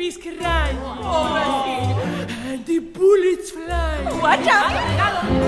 babies cry. Oh, And the bullets fly. watch out!